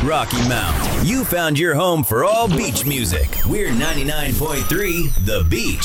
Rocky Mount. You found your home for all beach music. We're 99.3 The Beach.